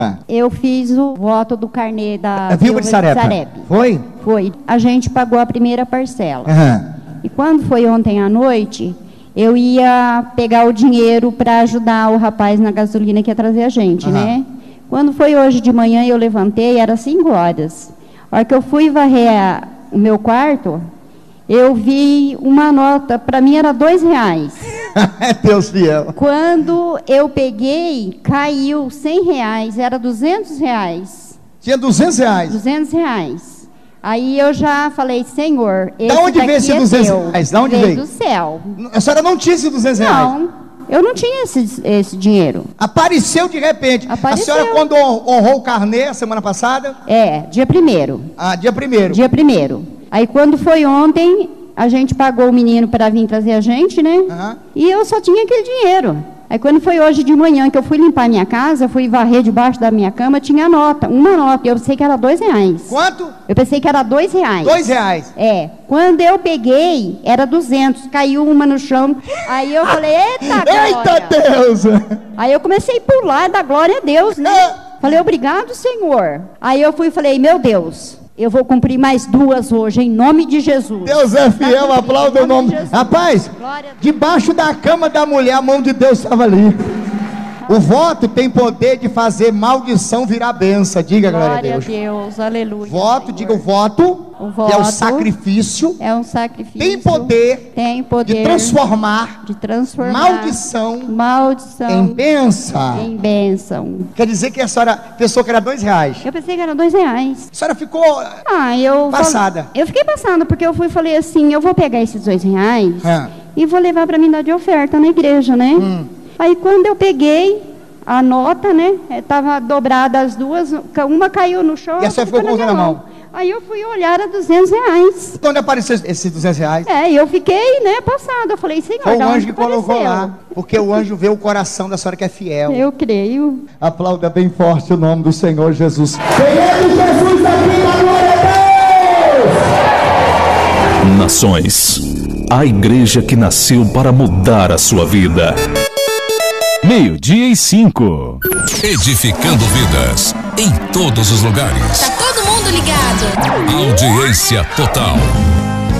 Eu fiz o voto do carnê da Viúva de Sarep. Foi? Foi. A gente pagou a primeira parcela. Aham. E quando foi ontem à noite, eu ia pegar o dinheiro para ajudar o rapaz na gasolina que ia trazer a gente, né? Quando foi hoje de manhã, eu levantei, era 5 horas. A hora que eu fui varrer o meu quarto, eu vi uma nota, para mim era R$2. Deus fiel. Quando eu peguei, caiu R$100, era R$200. Tinha R$200? R$200. Aí eu já falei, Senhor, esse da onde veio esse R$200? Da onde veio? Do céu. A senhora não tinha esse R$200? Não, eu não tinha esse dinheiro. Apareceu de repente. Apareceu. A senhora, quando honrou o carnê a semana passada? Dia 1º. Ah, dia 1º. Dia 1º. Aí quando foi ontem, a gente pagou o menino para vir trazer a gente, né? E eu só tinha aquele dinheiro. Aí quando foi hoje de manhã que eu fui limpar a minha casa, fui varrer debaixo da minha cama, tinha nota, uma nota. Eu pensei que era R$2. Quanto? Eu pensei que era R$2. R$2? Quando eu peguei, era 200. Caiu uma no chão. Aí eu falei, eita glória. Eita Deus! Aí eu comecei a pular, dar glória a Deus, né? Falei, obrigado, Senhor. Aí eu fui e falei, meu Deus, eu vou cumprir mais 2 hoje, em nome de Jesus. Deus é fiel, aplauda o nome. Rapaz, debaixo da cama da mulher, a mão de Deus estava ali. O voto tem poder de fazer maldição virar bênção. Diga, glória a Deus. Aleluia. Voto, Senhor. Diga o voto, que é o sacrifício. É um sacrifício. Tem poder de transformar maldição em bênção. Quer dizer que a senhora pensou que era R$2? Eu pensei que era R$2. A senhora ficou passada? Eu fiquei passada, porque eu falei assim, eu vou pegar esses R$2 e vou levar para mim dar de oferta na igreja, né? Aí quando eu peguei a nota, né? Estava dobrada as duas, uma caiu no chão. E a senhora ficou com na mão? Aí eu fui olhar, era R$200. Então onde apareceu esses R$200? E eu fiquei, né, passada. Eu falei, Senhor, foi o anjo que colocou lá. Porque o anjo vê o coração da senhora que é fiel. Eu creio. Aplauda bem forte o nome do Senhor Jesus. Senhor Jesus aqui na glória a Deus! Nações, a igreja que nasceu para mudar a sua vida. 12:05. Edificando vidas em todos os lugares. Tá todo mundo ligado. Audiência total.